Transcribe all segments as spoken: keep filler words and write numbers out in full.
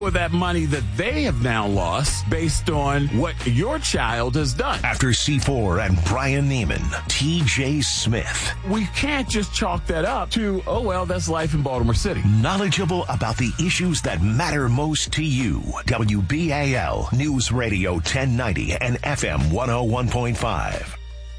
with that money that they have now lost based on what your child has done. After C four and Brian Neiman, T J Smith. We can't just chalk that up to, oh, well, that's life in Baltimore City. Knowledgeable about the issues that matter most to you. W B A L News Radio ten ninety and F M one oh one point five.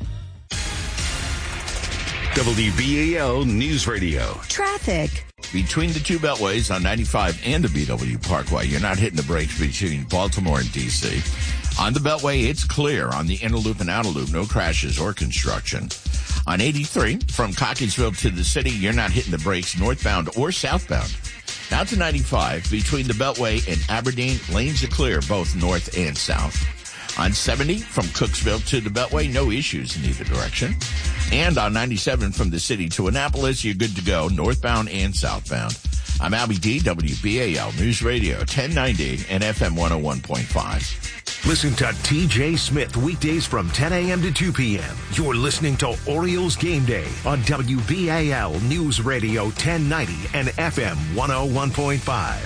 W B A L News Radio. Traffic. Between the two beltways on ninety-five and the B W Parkway, you're not hitting the brakes between Baltimore and D C. On the beltway, it's clear. On the inner loop and outer loop, no crashes or construction. On eighty-three, from Cockeysville to the city, you're not hitting the brakes northbound or southbound. Now to ninety-five, between the beltway and Aberdeen, lanes are clear, both north and south. On seventy, from Cooksville to the beltway, no issues in either direction. And on ninety-seven, from the city to Annapolis, you're good to go, northbound and southbound. I'm Albie D, W B A L News Radio, ten ninety and F M one oh one point five. Listen to T J Smith weekdays from ten a.m. to two p.m. You're listening to Orioles Game Day on W B A L News Radio ten ninety and F M one oh one point five.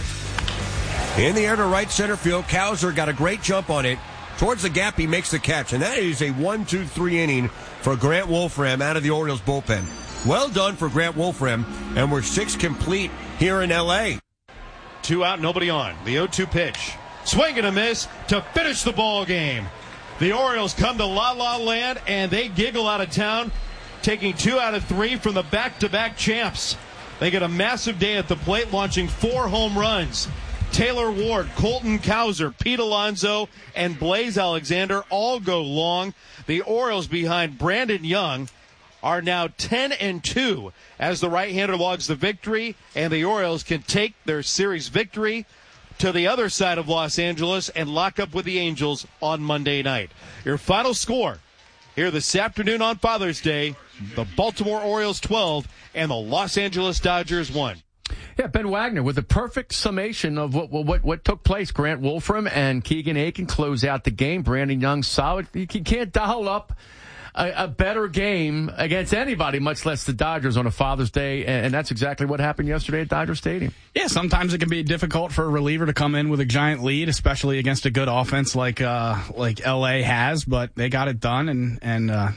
In the air to right center field, Cowser got a great jump on it. Towards the gap, he makes the catch, and that is a one two three inning for Grant Wolfram out of the Orioles bullpen. Well done for Grant Wolfram, and we're six complete here in L A. Two out, nobody on. The oh two pitch. Swing and a miss to finish the ball game. The Orioles come to La La Land, and they giggle out of town, taking two out of three from the back-to-back champs. They get a massive day at the plate, launching four home runs. Taylor Ward, Colton Cowser, Pete Alonso, and Blaze Alexander all go long. The Orioles behind Brandon Young are now ten and two as the right-hander logs the victory, and the Orioles can take their series victory to the other side of Los Angeles and lock up with the Angels on Monday night. Your final score here this afternoon on Father's Day, the Baltimore Orioles twelve and the Los Angeles Dodgers one. Yeah, Ben Wagner with the perfect summation of what what what took place. Grant Wolfram and Keegan Aiken close out the game. Brandon Young solid. You can't dial up a, a better game against anybody, much less the Dodgers on a Father's Day, and, and that's exactly what happened yesterday at Dodger Stadium. Yeah, sometimes it can be difficult for a reliever to come in with a giant lead, especially against a good offense like uh, like L A has, but they got it done, and and uh,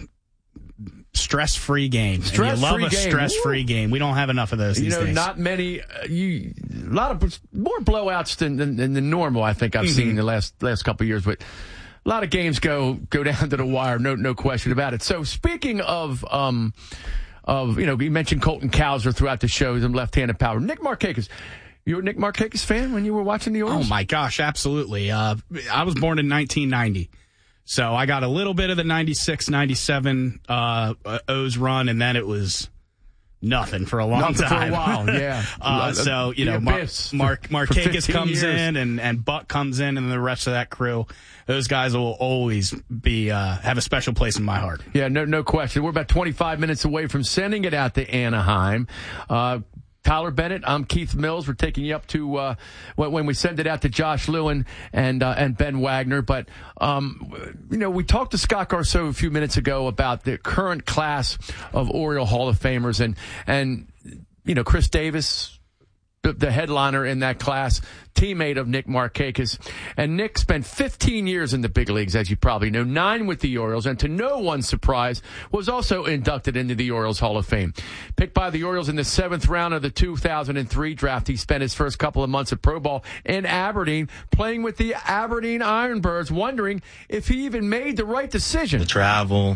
stress-free game. Stress and you love a game. stress-free Woo. game. We don't have enough of those these You know, days. not many. Uh, you a lot of more blowouts than than, than the normal. I think I've mm-hmm. seen in the last last couple of years, but a lot of games go go down to the wire. No no question about it. So speaking of um of you know, we mentioned Colton Cowser throughout the show, some left-handed power. Nick Markakis. You were a Nick Markakis fan when you were watching the Orioles? Oh my gosh, absolutely. Uh, I was born in nineteen ninety. So I got a little bit of the ninety-six ninety-seven uh, O's run, and then it was nothing for a long nothing time. for a while, yeah. uh, so, you the know, Mark, Mark, Markakis comes years. in, and, and Buck comes in, and the rest of that crew. Those guys will always be uh, have a special place in my heart. Yeah, no no question. We're about twenty-five minutes away from sending it out to Anaheim. Uh Tyler Bennett, I'm Keith Mills. We're taking you up to uh, when, when we send it out to Josh Lewin and uh, and Ben Wagner. But um, you know, we talked to Scott Garceau a few minutes ago about the current class of Oriole Hall of Famers, and and you know, Chris Davis, the, the headliner in that class, teammate of Nick Markakis. And Nick spent fifteen years in the big leagues, as you probably know, nine with the Orioles, and to no one's surprise, was also inducted into the Orioles Hall of Fame. Picked by the Orioles in the seventh round of the two thousand three draft, he spent his first couple of months at Pro Ball in Aberdeen, playing with the Aberdeen Ironbirds, wondering if he even made the right decision. The travel,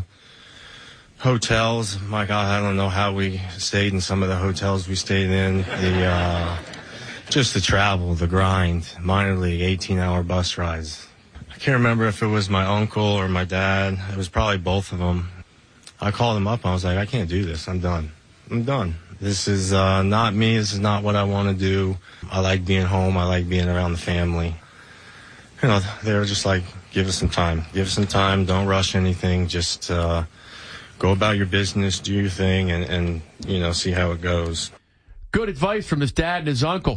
hotels, my God, I don't know how we stayed in some of the hotels we stayed in. The uh, just the travel, the grind, minor league, eighteen-hour bus rides. I can't remember if it was my uncle or my dad. It was probably both of them. I called them up. And I was like, I can't do this. I'm done. I'm done. This is uh, not me. This is not what I want to do. I like being home. I like being around the family. You know, they were just like, give us some time. Give us some time. Don't rush anything. Just uh, go about your business, do your thing, and, and, you know, see how it goes. Good advice from his dad and his uncle.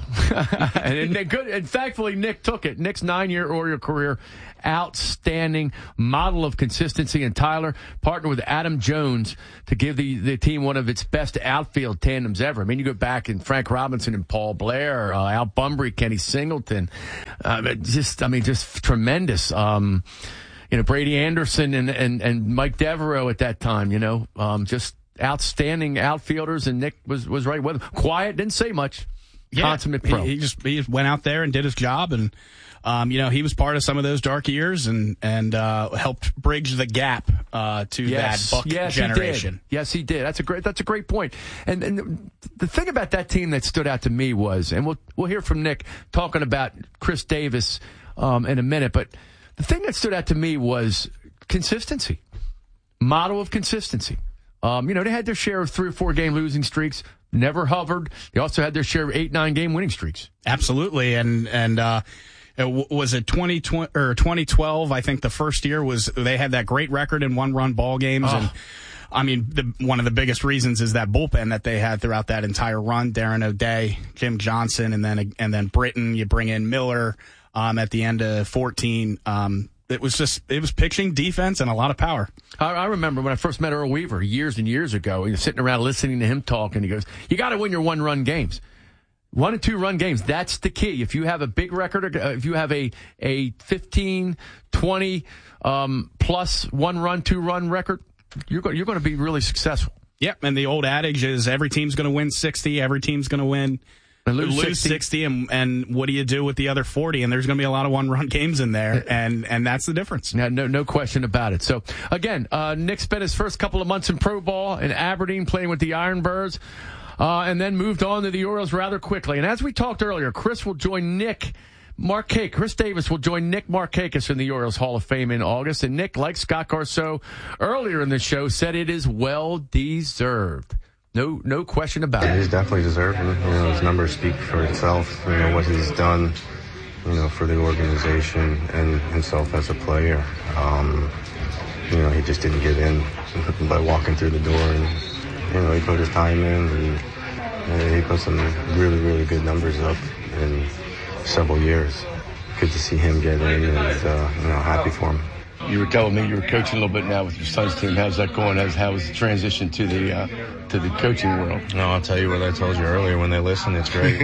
and, and good, and thankfully Nick took it. Nick's nine-year Oriole career, outstanding model of consistency. And Tyler partnered with Adam Jones to give the, the team one of its best outfield tandems ever. I mean, you go back in Frank Robinson and Paul Blair, uh, Al Bunbury, Kenny Singleton. Uh, just, I mean, just tremendous. Um, you know, Brady Anderson and, and, and Mike Devereaux at that time, you know, um, just outstanding outfielders, and Nick was, was right with him. Quiet, didn't say much. Yeah, Consummate pro. He, he just he just went out there and did his job, and um, you know, he was part of some of those dark years, and and uh, helped bridge the gap uh, to yes. that Buck yes, generation. He did. Yes, he did. That's a great. That's a great point. And and the thing about that team that stood out to me was, and we'll we'll hear from Nick talking about Chris Davis um, in a minute, but the thing that stood out to me was consistency. Model of consistency. Um, you know, they had their share of three or four game losing streaks, never hovered. They also had their share of eight, nine game winning streaks. Absolutely. And, and, uh, it w- was it twenty twenty or twenty twelve? I think the first year was they had that great record in one run ball games. Oh. And I mean, the, one of the biggest reasons is that bullpen that they had throughout that entire run. Darren O'Day, Jim Johnson, and then, and then Britton. You bring in Miller, um, at the end of fourteen. Um, It was just, it was pitching, defense, and a lot of power. I, I remember when I first met Earl Weaver years and years ago, he was sitting around listening to him talk, and he goes, you got to win your one-run games. One and two-run games, that's the key. If you have a big record, if you have a, a fifteen, twenty um, plus one-run, two-run record, you're going, you're going to be really successful. Yep, and the old adage is every team's going to win sixty, every team's going to win And lose, lose sixty. sixty, and, and what do you do with the other forty? And there's going to be a lot of one-run games in there, and, and that's the difference. No, no, no question about it. So, again, uh, Nick spent his first couple of months in pro ball in Aberdeen playing with the Ironbirds, uh, and then moved on to the Orioles rather quickly. And as we talked earlier, Chris will join Nick Markakis. Chris Davis will join Nick Markakis in the Orioles Hall of Fame in August. And Nick, like Scott Garceau earlier in the show, said it is well-deserved. No, no question about it. He's definitely deserved. You know, his numbers speak for itself. You know what he's done. You know, for the organization and himself as a player. Um, you know, he just didn't get in by walking through the door, and you know, he put his time in, and, and he put some really, really good numbers up in several years. Good to see him get in, and uh, you know, happy for him. You were telling me you were coaching a little bit now with your son's team. How's that going? How's, how's the transition to the uh, to the coaching world? No, I'll tell you what I told you earlier. When they listen, it's great.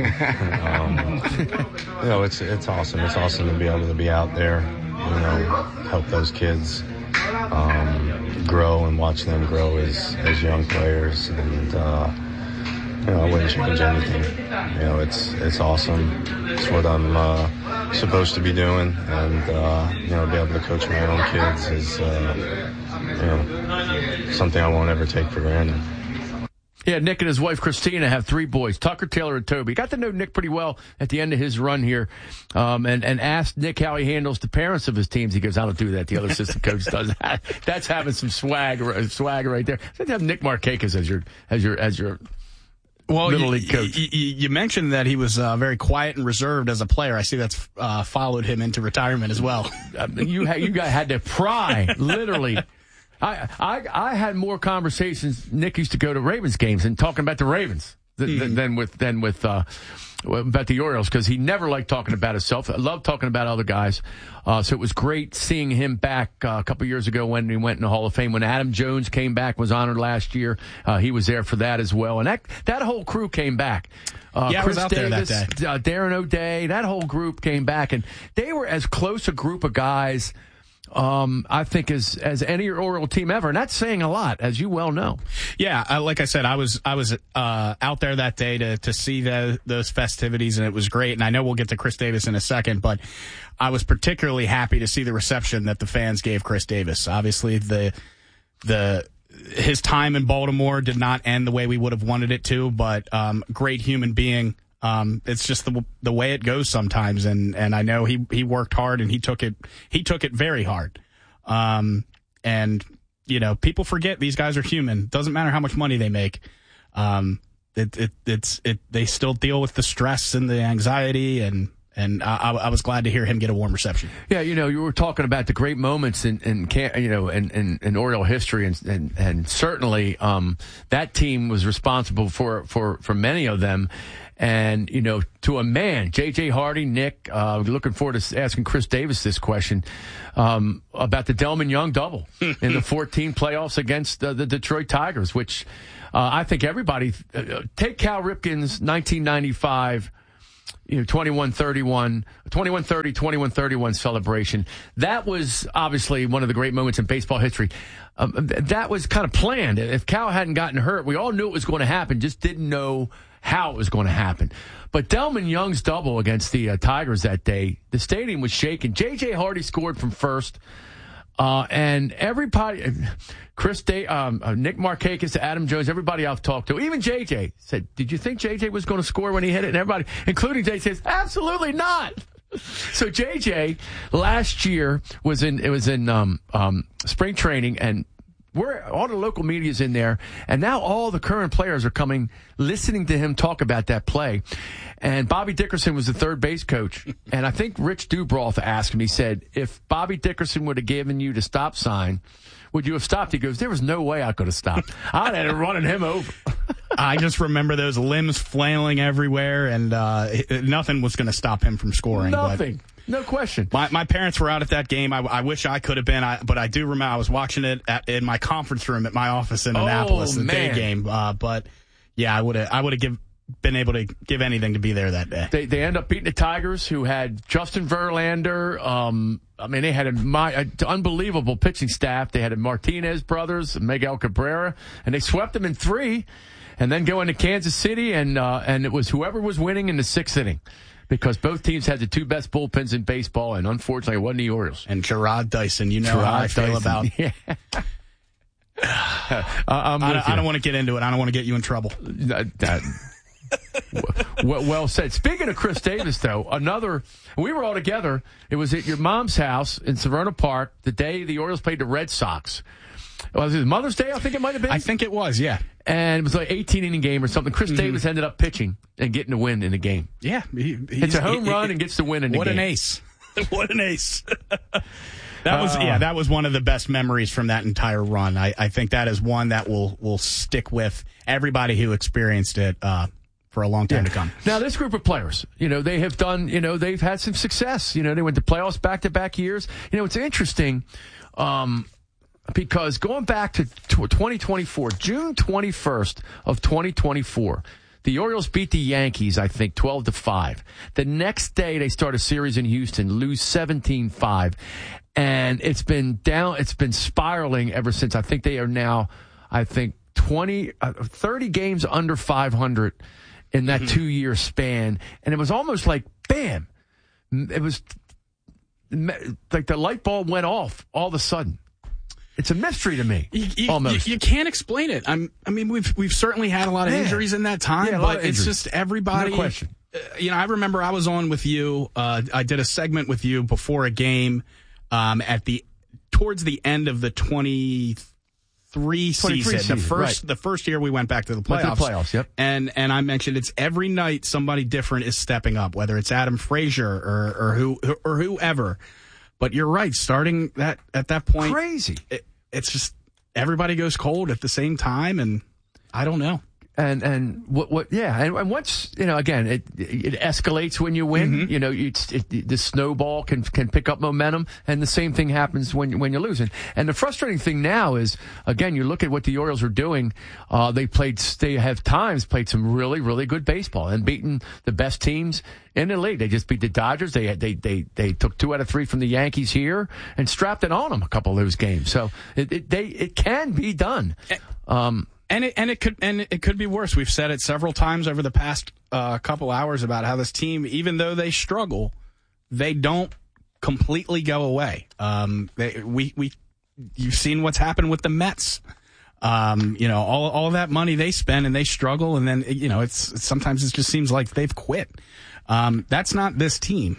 um, you know, it's it's awesome. It's awesome to be able to be out there, you know, help those kids um, grow and watch them grow as as young players. And uh, you know, I wouldn't change anything. You know, it's it's awesome. It's what I'm uh, supposed to be doing, and uh, you know, be able to coach my own kids is uh, you know, something I won't ever take for granted. Yeah, Nick and his wife Christina have three boys, Tucker, Taylor, and Toby. Got to know Nick pretty well at the end of his run here, um, and, and asked Nick how he handles the parents of his teams. He goes, I don't do that. The other assistant coach does that. That's having some swag, swag right there. So to have Nick Markakis as your, as your, as your well, Little you, League coach. You, you, you mentioned that he was uh, very quiet and reserved as a player. I see that's uh, followed him into retirement as well. I mean, you ha- you guys had to pry, literally. I, I I had more conversations. Nick used to go to Ravens games and talking about the Ravens than, mm. than with than with uh, about the Orioles, because he never liked talking about himself. I loved talking about other guys. Uh, so it was great seeing him back uh, a couple years ago when he went in the Hall of Fame. When Adam Jones came back, was honored last year. Uh, he was there for that as well, and that that whole crew came back. Uh, yeah, Chris I was out Davis, there that day. Uh, Darren O'Day, that whole group came back, and they were as close a group of guys, Um, I think as as any Oriole team ever, and that's saying a lot, as you well know. Yeah, uh, like I said, I was I was uh, out there that day to to see the, those festivities, and it was great. And I know we'll get to Chris Davis in a second, but I was particularly happy to see the reception that the fans gave Chris Davis. Obviously, the the his time in Baltimore did not end the way we would have wanted it to, but um, great human being. Um, it's just the the way it goes sometimes, and, and I know he, he worked hard and he took it he took it very hard. Um, and you know, people forget these guys are human. Doesn't matter how much money they make. Um, it, it it's it they still deal with the stress and the anxiety, and And I, I was glad to hear him get a warm reception. Yeah, you know, you were talking about the great moments in, in you know, in, in, in Oriole history, and and, and certainly um, that team was responsible for, for, for many of them. And, you know, to a man, J J Hardy, Nick, uh, looking forward to asking Chris Davis this question um, about the Delman Young double in the fourteen playoffs against uh, the Detroit Tigers, which uh, I think everybody, uh, take Cal Ripken's nineteen ninety-five, you know, twenty-one thirty-one, twenty-one thirty, twenty-one thirty-one celebration. That was obviously one of the great moments in baseball history. Um, that was kind of planned. If Cal hadn't gotten hurt, we all knew it was going to happen, just didn't know how it was going to happen. But Delman Young's double against the uh, Tigers that day, the stadium was shaking. J J Hardy scored from first. Uh, and everybody, Chris Day, um, uh, Nick Markakis, Adam Jones, everybody I've talked to, even J J said, did you think J J was going to score when he hit it? And everybody, including J J, says, absolutely not. So J J last year was in, it was in, um, um, spring training, and we're, all the local media's in there, and now all the current players are coming, listening to him talk about that play. And Bobby Dickerson was the third base coach, and I think Rich Dubroff asked him, he said, if Bobby Dickerson would have given you the stop sign, would you have stopped? He goes, there was no way I could have stopped. I'd have running him over. I just remember those limbs flailing everywhere, and uh, nothing was going to stop him from scoring. Nothing. But no question. My my parents were out at that game. I, I wish I could have been, I, but I do remember I was watching it at, in my conference room at my office in Annapolis, oh, the man. day game. Uh, but yeah, I would have I would have give. been able to give anything to be there that day. They they end up beating the Tigers, who had Justin Verlander. Um, I mean, they had a, my, a unbelievable pitching staff. They had a Martinez brothers, Miguel Cabrera, and they swept them in three, and then go into Kansas City, and uh, and it was whoever was winning in the sixth inning, because both teams had the two best bullpens in baseball, and unfortunately, it wasn't the Orioles. And Gerard Dyson, you know Gerard how I feel Dyson. about. Yeah. uh, I'm I, don't, I don't want to get into it. I don't want to get you in trouble. That, that, well, well said. Speaking of Chris Davis, though, another, we were all together. It was at your mom's house in Severna Park the day the Orioles played the Red Sox. Was it Mother's Day? I think it might have been. I think it was, yeah. And it was like eighteen inning game or something. Chris mm-hmm. Davis ended up pitching and getting the win in the game. Yeah. He, it's a home he, run he, and gets the win in the what game. What an ace. What an ace. That was, uh, yeah, that was one of the best memories from that entire run. I, I think that is one that will, will stick with everybody who experienced it, uh, for a long time yeah. to come. Now, this group of players, you know, they have done, you know, they've had some success. You know, they went to playoffs back-to-back years. You know, it's interesting um, because going back to twenty twenty-four, June twenty-first of twenty twenty-four, the Orioles beat the Yankees, I think, twelve to five. The next day, they start a series in Houston, lose seventeen five. And it's been down, it's been spiraling ever since. I think they are now, I think, twenty, uh, thirty games under five hundred in that mm-hmm. two-year span. And it was almost like, bam, it was like the light bulb went off all of a sudden. It's a mystery to me. You, you, almost. You, you can't explain it. I'm, I mean, we've we've certainly had a lot of yeah. injuries in that time, yeah, but it's just everybody. No question. Uh, you know, I remember I was on with you. Uh, I did a segment with you before a game um, at the towards the end of the twenty. Three season, season, the first right. the first year we went back to the playoffs. Went to the playoffs, yep. And and I mentioned it's every night somebody different is stepping up, whether it's Adam Frazier or or who or whoever. But you're right, starting that at that point, crazy. It, it's just everybody goes cold at the same time, and I don't know. And and what what yeah and, and once you know again it it escalates when you win. Mm-hmm. You know it's it, the snowball can can pick up momentum, and the same thing happens when when you're losing. And the frustrating thing now is again you look at what the Orioles are doing. Uh, they played they have times played some really really good baseball and beaten the best teams in the league. They just beat the Dodgers. They they they they took two out of three from the Yankees here and strapped it on them a couple of those games. So it, it they it can be done. Um, And it and it could and it could be worse. We've said it several times over the past uh, couple hours about how this team, even though they struggle, they don't completely go away. Um, they, we we you've seen what's happened with the Mets. Um, you know, all all that money they spend and they struggle, and then you know it's sometimes it just seems like they've quit. Um, that's not this team.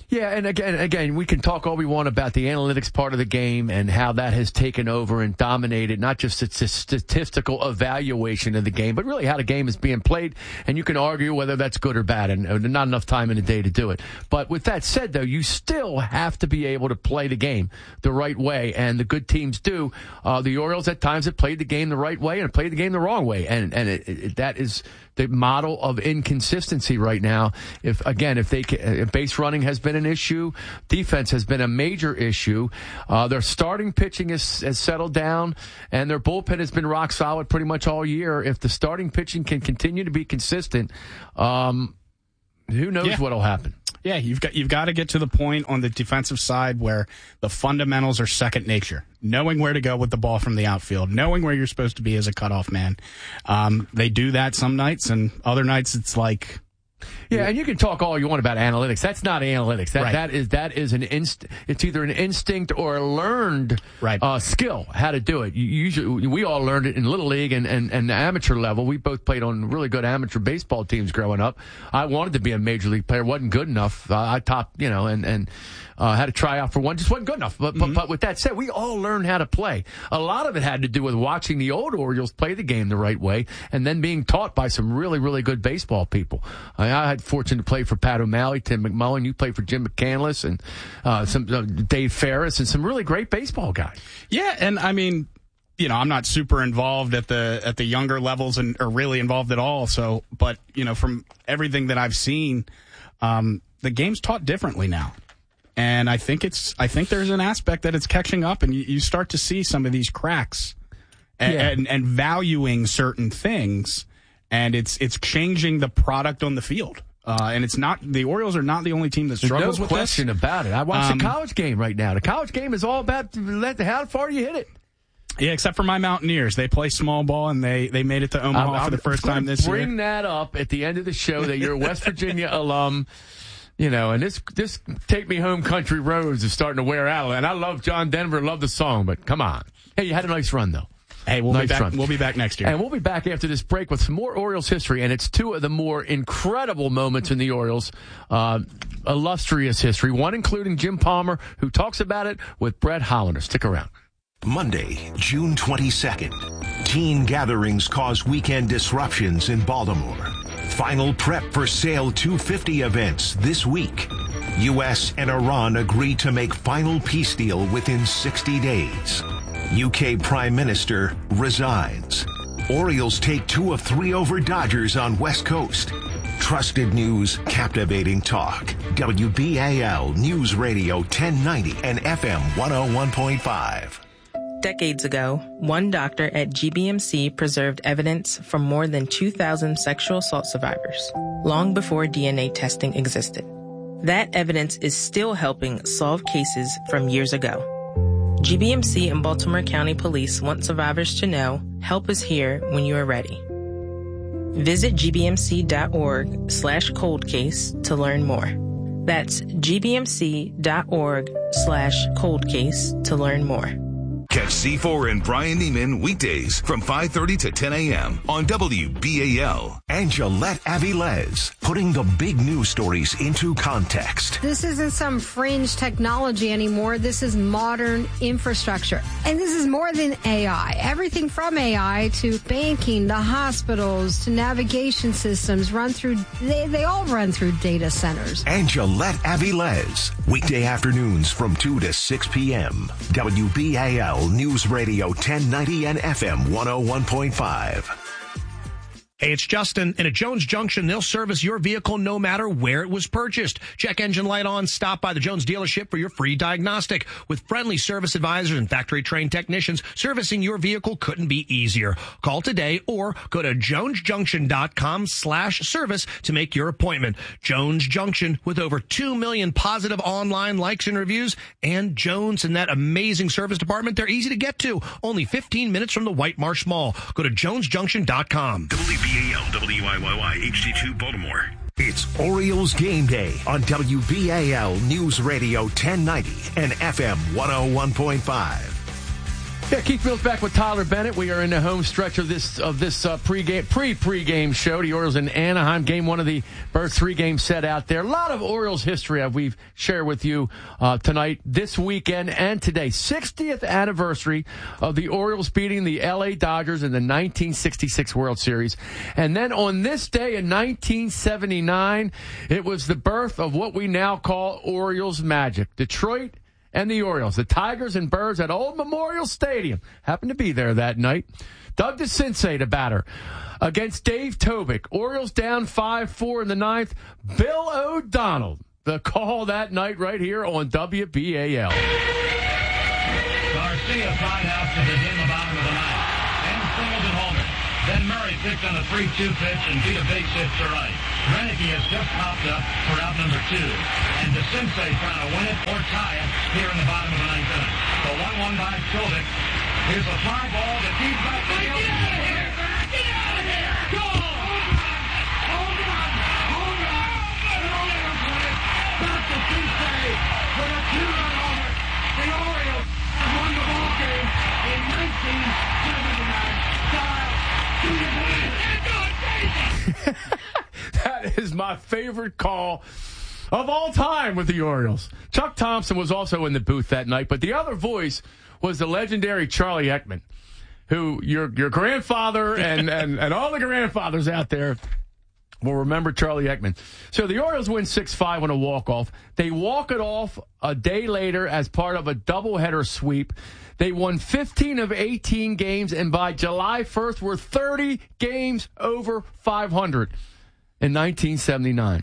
Yeah, and again, again, we can talk all we want about the analytics part of the game and how that has taken over and dominated not just its statistical evaluation of the game, but really how the game is being played. And you can argue whether that's good or bad, and uh, not enough time in the day to do it. But with that said, though, you still have to be able to play the game the right way, and the good teams do. Uh, the Orioles at times have played the game the right way and played the game the wrong way, and and it, it, that is the model of inconsistency right now. If again, if they can, if base running has been an issue, defense has been a major issue. Uh, their starting pitching has, has settled down, and their bullpen has been rock solid pretty much all year. If the starting pitching can continue to be consistent, um, who knows yeah. what'll happen. Yeah, you've got you've got to get to the point on the defensive side where the fundamentals are second nature. Knowing where to go with the ball from the outfield, knowing where you're supposed to be as a cutoff man. Um, they do that some nights, and other nights it's like. Yeah, and you can talk all you want about analytics. That's not analytics. That right. that is that is an inst. It's either an instinct or a learned right. uh, skill how to do it. You usually, we all learned it in little league and, and and the amateur level. We both played on really good amateur baseball teams growing up. I wanted to be a major league player, wasn't good enough. Uh, I topped, you know, and and uh, had to try out for one, just wasn't good enough. But, mm-hmm. but but with that said, we all learned how to play. A lot of it had to do with watching the old Orioles play the game the right way, and then being taught by some really really good baseball people. I, I had fortune to play for Pat O'Malley, Tim McMullen. You played for Jim McCandless and uh, some uh, Dave Ferris and some really great baseball guys. Yeah, and I mean, you know, I'm not super involved at the at the younger levels and or really involved at all. So, but you know, from everything that I've seen, um, the game's taught differently now, and I think it's I think there's an aspect that it's catching up, and you, you start to see some of these cracks, and, yeah. and and valuing certain things, and it's it's changing the product on the field. Uh, and it's not, the Orioles are not the only team that struggles There's no with question this. about it. I watched Um, the college game right now. The college game is all about let, how far you hit it. Yeah, except for my Mountaineers. They play small ball, and they, they made it to Omaha I'm, for the first I'm time this bring year. Bring that up at the end of the show that you're a West Virginia alum. You know, and this this Take Me Home Country Roads is starting to wear out. And I love John Denver, love the song, but come on. Hey, you had a nice run, though. Hey, we'll, nice be back, run. we'll be back next year. And we'll be back after this break with some more Orioles history, and it's two of the more incredible moments in the Orioles' uh, illustrious history, one including Jim Palmer, who talks about it with Brett Hollander. Stick around. Monday, June twenty-second. Teen gatherings cause weekend disruptions in Baltimore. Final prep for Sail two fifty events this week. U S and Iran agree to make final peace deal within sixty days. U K Prime Minister resigns. Orioles take two of three over Dodgers on West Coast. Trusted news, captivating talk. W B A L News Radio ten ninety and F M one oh one point five. Decades ago, one doctor at G B M C preserved evidence from more than two thousand sexual assault survivors, long before D N A testing existed. That evidence is still helping solve cases from years ago. G B M C and Baltimore County Police want survivors to know help is here when you are ready. Visit gbmc.org slash cold case to learn more. That's gbmc.org slash cold case to learn more. Catch C four and Brian Neiman weekdays from five thirty to ten a.m. on W B A L. And Gillette Avilés, putting the big news stories into context. This isn't some fringe technology anymore. This is modern infrastructure. And this is more than A I. Everything from A I to banking, to hospitals, to navigation systems run through, they, they all run through data centers. And Gillette Avilés, weekday afternoons from two to six p.m. W B A L News Radio ten ninety and F M one oh one point five. Hey, it's Justin. And at Jones Junction, they'll service your vehicle no matter where it was purchased. Check engine light on, stop by the Jones dealership for your free diagnostic. With friendly service advisors and factory-trained technicians, servicing your vehicle couldn't be easier. Call today or go to jonesjunction.com slash service to make your appointment. Jones Junction, with over two million positive online likes and reviews, and Jones and that amazing service department, they're easy to get to. Only fifteen minutes from the White Marsh Mall. Go to jones junction dot com. W B A L W I Y Y H D two Baltimore. It's Orioles Game Day on W B A L News Radio ten ninety and F M one oh one point five. Yeah, Keith Mills back with Tyler Bennett. We are in the home stretch of this of this uh, pre-game, pre-pre-game show. The Orioles in Anaheim, game one of the Birds three-game set out there. A lot of Orioles history that we've shared with you uh, tonight, this weekend, and today. sixtieth anniversary of the Orioles beating the L A Dodgers in the nineteen sixty-six World Series. And then on this day in nineteen seventy-nine, it was the birth of what we now call Orioles magic. Detroit and the Orioles, the Tigers and Birds at Old Memorial Stadium. Happened to be there that night. Doug DeCinces, the batter, against Dave Tobick. Orioles down five four in the ninth. Bill O'Donnell, the call that night right here on W B A L. Garcia fried out to the dim bottom of the ninth. Then singled and homered. Then Murray pitched on a three two pitch and beat a base hit to right. Greinke has just popped up for out number two. And DeCinces trying to win it or tie it here in the bottom of the ninth inning. The one one by Tobick. Here's a fly ball that deep right field. Get out of here! Get out of here! Go! Home run! Home run! Home run! The Orioles win it. Back to DeCinces with a two-run homer. The Orioles won the ball game in nineteen seventy-nine. Dial to the win. And go crazy! That is my favorite call of all time with the Orioles. Chuck Thompson was also in the booth that night, but the other voice was the legendary Charlie Ekman, who your your grandfather and, and, and all the grandfathers out there will remember Charlie Ekman. So the Orioles win six five on a walk-off. They walk it off a day later as part of a doubleheader sweep. They won fifteen of eighteen games, and by July first were thirty games over five hundred in nineteen seventy-nine.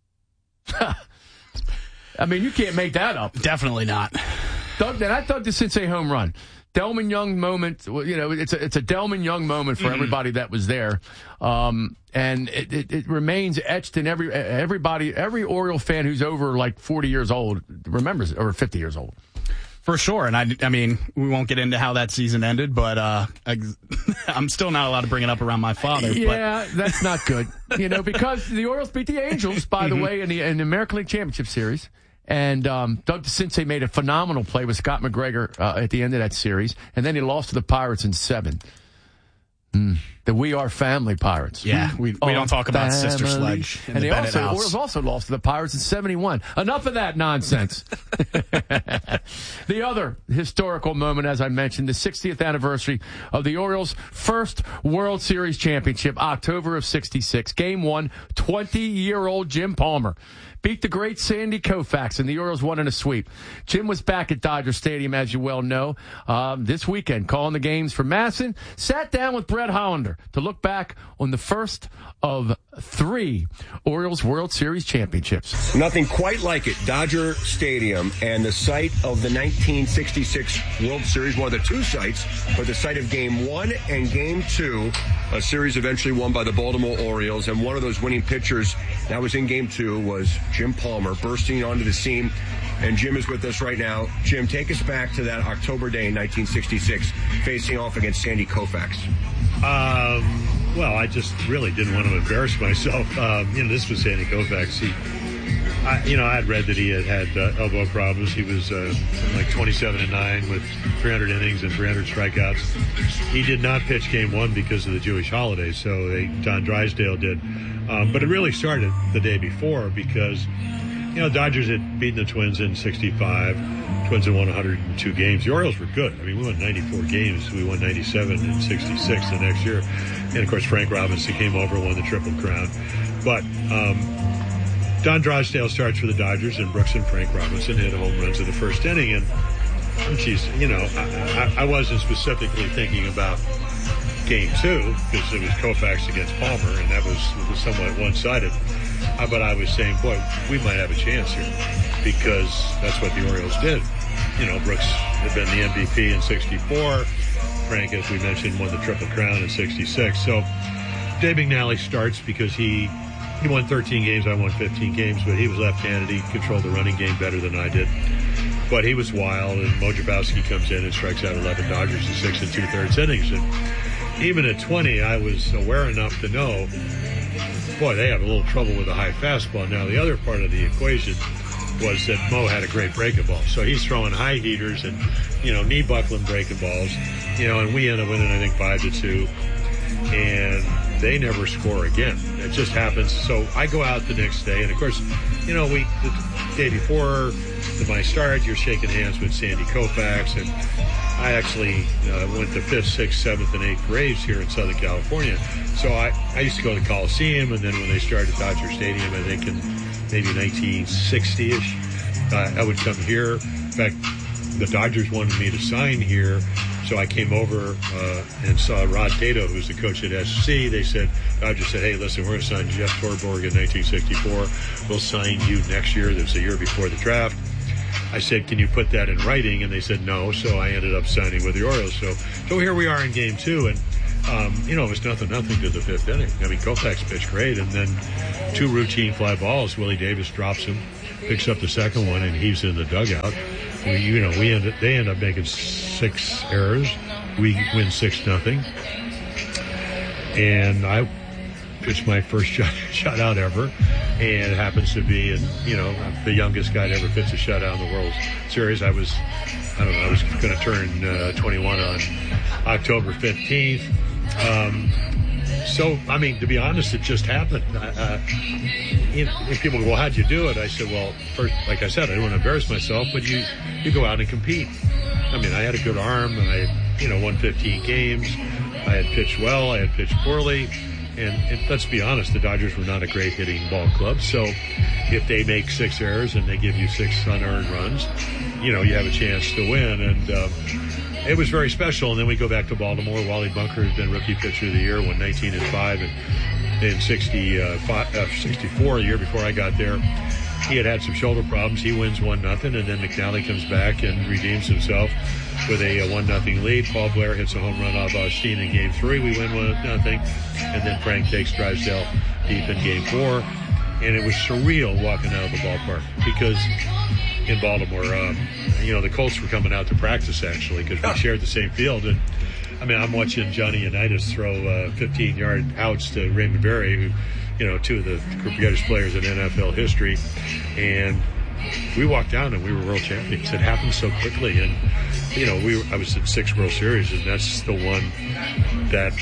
I mean, you can't make that up. Definitely not. Doug, that Doug DeCinces home run. Delman Young moment, you know, it's a, it's a Delman Young moment for mm-hmm. everybody that was there. Um, and it, it, it remains etched in every, everybody, every Oriole fan who's over like forty years old remembers, or fifty years old. For sure. And I, I mean, we won't get into how that season ended, but uh, I, I'm still not allowed to bring it up around my father. Yeah, but. That's not good. You know, because the Orioles beat the Angels, by the mm-hmm. way, in the, in the American League Championship Series. And um, Doug DeCinces made a phenomenal play with Scott McGregor uh, at the end of that series. And then he lost to the Pirates in seven. Mm. The We Are Family Pirates. Yeah, we, we don't talk about family. Sister Sledge in and the they Bennett also, house. Orioles also lost to the Pirates in seventy-one. Enough of that nonsense. The other historical moment, as I mentioned, the sixtieth anniversary of the Orioles' first World Series championship, October of sixty-six. Game one, twenty-year-old Jim Palmer beat the great Sandy Koufax, and the Orioles won in a sweep. Jim was back at Dodger Stadium, as you well know, um, this weekend, calling the games for Masson. Sat down with Brett Hollander to look back on the first of three Orioles World Series championships. Nothing quite like it. Dodger Stadium and the site of the nineteen sixty-six World Series, one of the two sites, but the site of Game one and Game two, a series eventually won by the Baltimore Orioles, and one of those winning pitchers that was in Game two was Jim Palmer, bursting onto the scene. And Jim is with us right now. Jim, take us back to that October day in nineteen sixty-six, facing off against Sandy Koufax. Um, well, I just really didn't want to embarrass myself. Um, you know, this was Sandy Koufax. He, I, you know, I had read that he had had uh, elbow problems. He was uh, like twenty-seven and nine with three hundred innings and three hundred strikeouts. He did not pitch Game One because of the Jewish holidays, so they, Don Drysdale did. Um, but it really started the day before because, you know, Dodgers had beaten the Twins in sixty-five. Twins had won one hundred two games. The Orioles were good. I mean, we won ninety-four games. We won ninety-seven and sixty-six the next year. And, of course, Frank Robinson came over and won the Triple Crown. But um, Don Drysdale starts for the Dodgers, and Brooks and Frank Robinson hit home runs in the first inning. And, and geez, you know, I, I, I wasn't specifically thinking about Game two because it was Koufax against Palmer, and that was, was somewhat one-sided. Uh, but I was saying, boy, we might have a chance here because that's what the Orioles did. You know, Brooks had been the M V P in sixty-four. Frank, as we mentioned, won the Triple Crown in sixty-six. So Dave McNally starts because he he won thirteen games. I won fifteen games, but he was left-handed. He controlled the running game better than I did. But he was wild, and Mo Jabowski comes in and strikes out eleven Dodgers in six and two-thirds innings. And even at twenty, I was aware enough to know, boy, they have a little trouble with a high fastball. Now, the other part of the equation was that Mo had a great breaking ball. So he's throwing high heaters and, you know, knee buckling breaking balls, you know, and we end up winning, I think, five to two. And they never score again. It just happens. So I go out the next day, and of course, you know, we the day before the, my start, you're shaking hands with Sandy Koufax, and I actually uh, went to fifth, sixth, seventh, and eighth grades here in Southern California. So I, I used to go to the Coliseum, and then when they started Dodger Stadium, I think in maybe nineteen sixty-ish, uh, I would come here. In fact, the Dodgers wanted me to sign here. So I came over uh, and saw Rod Tato, who's the coach at S C. They said, Dodgers said, hey, listen, we're going to sign Jeff Torborg in nineteen sixty-four. We'll sign you next year. That's a year before the draft. I said, can you put that in writing? And they said no. So I ended up signing with the Orioles. So so here we are in game two. And, um, you know, it was nothing, nothing to the fifth inning. I mean, Koufax pitched great. And then two routine fly balls. Willie Davis drops him, picks up the second one, and he's in the dugout. We, you know, we end up, they end up making six errors. We win six nothing. And I pitched my first shot, shutout ever, and it happens to be, and you know, the youngest guy to ever pitch a shutout in the World Series. I was, I don't know, I was going to turn uh, twenty-one on October fifteenth. Um, so, I mean, to be honest, it just happened. Uh, you know, if people go, well, how'd you do it? I said, well, first, like I said, I don't want to embarrass myself, but you, you go out and compete. I mean, I had a good arm, and I, you know, won fifteen games. I had pitched well, I had pitched poorly, and, and let's be honest, the Dodgers were not a great hitting ball club. So, if they make six errors and they give you six unearned runs, you know, you have a chance to win. And um, it was very special. And then we go back to Baltimore. Wally Bunker has been Rookie Pitcher of the Year, won nineteen and five, and in sixty-five, uh, sixty-four, the year before I got there, he had had some shoulder problems. He wins one nothing, and then McNally comes back and redeems himself with a, a one nothing lead. Paul Blair hits a home run off Austin in game three. We win one nothing, and then Frank takes Drysdale deep in game four. And it was surreal walking out of the ballpark because in Baltimore, um, you know, the Colts were coming out to practice actually because we shared the same field. And I mean, I'm watching Johnny Unitas throw uh, fifteen-yard outs to Raymond Berry, who, you know, two of the greatest players in N F L history. And we walked down and we were world champions. It happened so quickly. And, you know, we were, I was at six World Series, and that's the one that,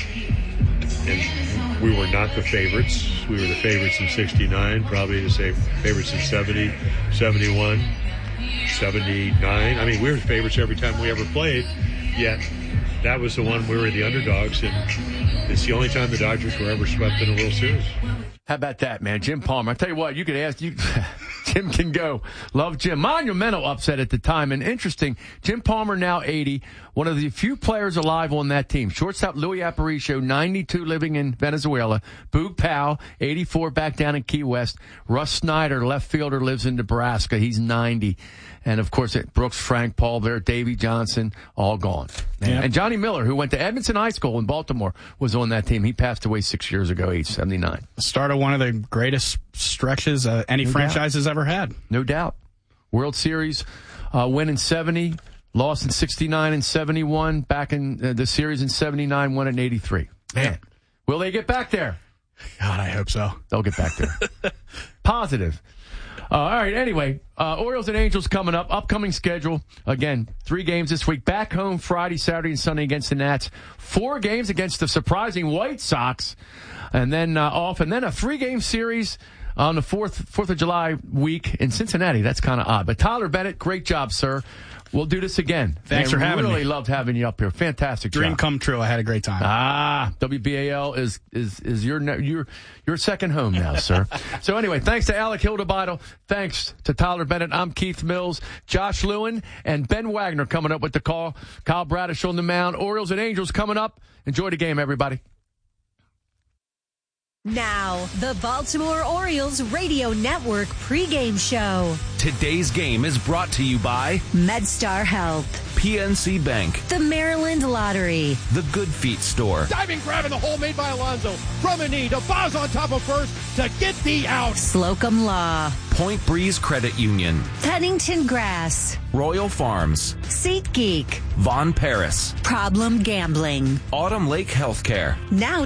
and we were not the favorites. We were the favorites in sixty-nine, probably the same favorites in seventy, seventy-one, seventy-nine. I mean, we were the favorites every time we ever played, yet that was the one we were the underdogs, and it's the only time the Dodgers were ever swept in a World Series. How about that, man? Jim Palmer. I tell you what, you could ask you. Jim can go. Love Jim. Monumental upset at the time. And interesting, Jim Palmer now eighty, one of the few players alive on that team. Shortstop Louis Aparicio, ninety-two, living in Venezuela. Boog Powell, eighty-four, back down in Key West. Russ Snyder, left fielder, lives in Nebraska. He's ninety. And, of course, Brooks, Frank, Paul Blair, Davey Johnson, all gone. Yep. And Johnny Miller, who went to Edmondson High School in Baltimore, was on that team. He passed away six years ago, age seventy-nine. Start of one of the greatest stretches uh, any no franchise doubt. has ever had. No doubt. World Series uh, win in seventy, lost in sixty-nine and seventy-one, back in uh, the series in seventy-nine, won in eighty-three. Man, will they get back there? God, I hope so. They'll get back there. Positive. Uh, all right, anyway, uh, Orioles and Angels coming up. Upcoming schedule. Again, three games this week. Back home Friday, Saturday, and Sunday against the Nats. Four games against the surprising White Sox. And then uh, off. And then a three-game series on the fourth, fourth of July week in Cincinnati. That's kind of odd. But Tyler Bennett, great job, sir. We'll do this again. Thanks Man, for having really me. Really loved having you up here. Fantastic Dream job. come true. I had a great time. Ah, W B A L is is is your your your second home now, sir. So anyway, thanks to Alec Hildebeitel. Thanks to Tyler Bennett. I'm Keith Mills, Josh Lewin, and Ben Wagner coming up with the call. Kyle Bradish on the mound. Orioles and Angels coming up. Enjoy the game, everybody. Now, the Baltimore Orioles Radio Network pregame show. Today's game is brought to you by MedStar Health, P N C Bank, the Maryland Lottery, the Good Feet Store, diving grab in the hole made by Alonso, from a knee to Boz on top of first to get the out, Slocum Law, Point Breeze Credit Union, Pennington Grass, Royal Farms, SeatGeek, Von Paris, Problem Gambling, Autumn Lake Healthcare, Now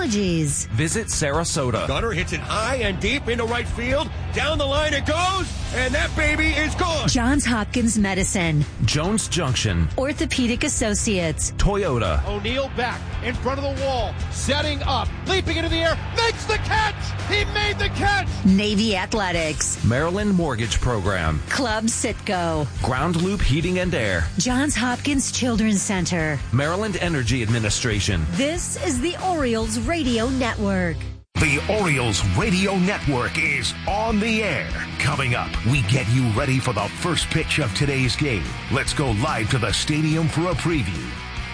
Technologies. Visit Sarasota. Gunner hits it high and deep into right field. Down the line it goes. and that baby is gone. Johns Hopkins Medicine. Jones Junction. Orthopedic Associates. Toyota. O'Neal back in front of the wall, setting up, leaping into the air, makes the catch! He made the catch! Navy Athletics. Maryland Mortgage Program. Club Citgo. Ground Loop Heating and Air. Johns Hopkins Children's Center. Maryland Energy Administration. This is the Orioles Radio Network. The Orioles Radio Network is on the air. Coming up, we get you ready for the first pitch of today's game. Let's go live to the stadium for a preview.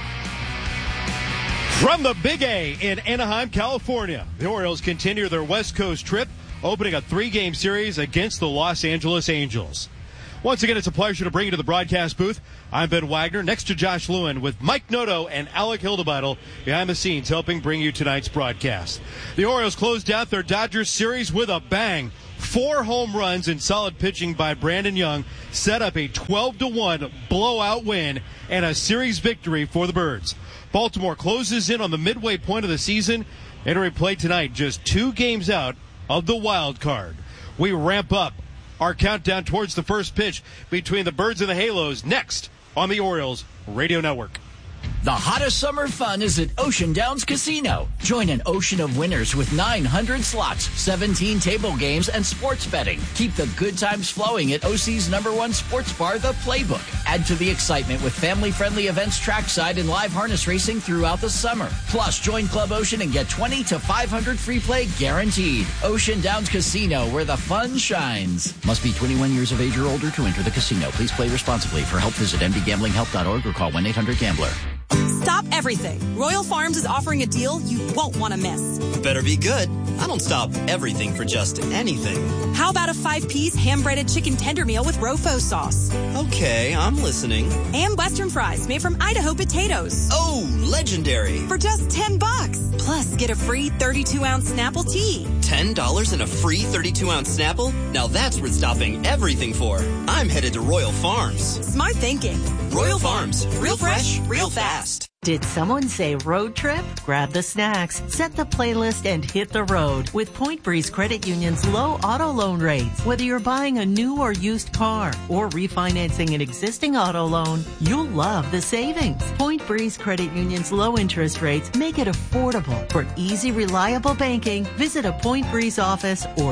From the Big A in Anaheim, California, the Orioles continue their West Coast trip, opening a three-game series against the Los Angeles Angels. Once again, it's a pleasure to bring you to the broadcast booth. I'm Ben Wagner, next to Josh Lewin, with Mike Noto and Alec Hildebitel behind the scenes, helping bring you tonight's broadcast. The Orioles closed out their Dodgers series with a bang. Four home runs and solid pitching by Brandon Young set up a twelve to one blowout win and a series victory for the Birds. Baltimore closes in on the midway point of the season, entering play tonight just two games out of the wild card. We ramp up our countdown towards the first pitch between the Birds and the Halos next on the Orioles Radio Network. The hottest summer fun is at Ocean Downs Casino. Join an ocean of winners with nine hundred slots, seventeen table games, and sports betting. Keep the good times flowing at O C's number one sports bar, The Playbook. Add to the excitement with family-friendly events trackside and live harness racing throughout the summer. Plus, join Club Ocean and get twenty to five hundred free play guaranteed. Ocean Downs Casino, where the fun shines. Must be twenty-one years of age or older to enter the casino. Please play responsibly. For help, visit m d gambling help dot org or call one eight hundred gambler. Stop everything. Royal Farms is offering a deal you won't want to miss. Better be good. I don't stop everything for just anything. How about a five-piece ham-breaded chicken tender meal with Rofo sauce? Okay, I'm listening. And Western fries made from Idaho potatoes. Oh, legendary. For just ten bucks. Plus, get a free thirty-two ounce Snapple tea. ten dollars and a free thirty-two ounce Snapple? Now that's worth stopping everything for. I'm headed to Royal Farms. Smart thinking. Royal Farms. Real fresh, real fast. Did someone say road trip? Grab the snacks, set the playlist, and hit the road with Point Breeze Credit Union's low auto loan rates. Whether you're buying a new or used car or refinancing an existing auto loan, you'll love the savings. Point Breeze Credit Union's low interest rates make it affordable. For easy, reliable banking, visit a Point Breeze office or